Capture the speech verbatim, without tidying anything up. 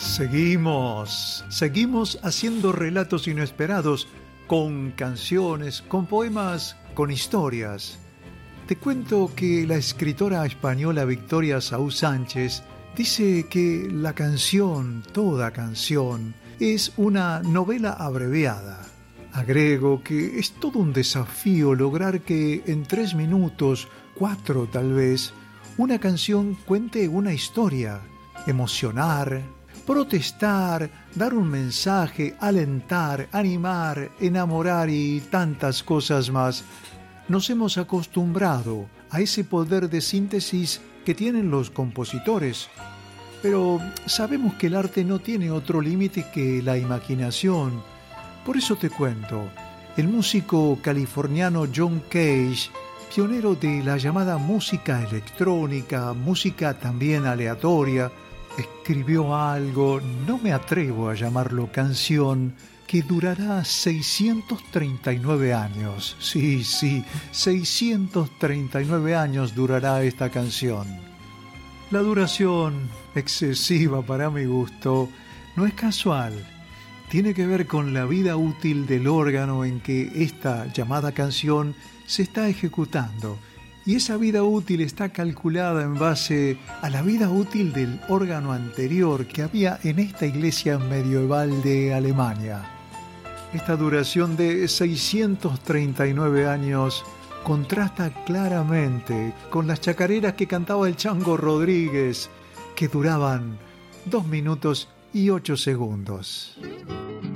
Seguimos, seguimos haciendo relatos inesperados, con canciones, con poemas, con historias. Te cuento que la escritora española Victoria Saúl Sánchez dice que la canción, toda canción, es una novela abreviada. Agrego que es todo un desafío lograr que en tres minutos, cuatro tal vez, una canción cuente una historia, emocionar, protestar, dar un mensaje, alentar, animar, enamorar y tantas cosas más. Nos hemos acostumbrado a ese poder de síntesis que tienen los compositores. Pero sabemos que el arte no tiene otro límite que la imaginación. Por eso te cuento, el músico californiano John Cage, pionero de la llamada música electrónica, música también aleatoria, escribió algo, no me atrevo a llamarlo canción, que durará seiscientos treinta y nueve años. Sí, sí, seiscientos treinta y nueve años durará esta canción. La duración, excesiva para mi gusto, no es casual. Tiene que ver con la vida útil del órgano en que esta llamada canción se está ejecutando. Y esa vida útil está calculada en base a la vida útil del órgano anterior que había en esta iglesia medieval de Alemania. Esta duración de seiscientos treinta y nueve años contrasta claramente con las chacareras que cantaba el Chango Rodríguez, que duraban dos minutos y ocho segundos.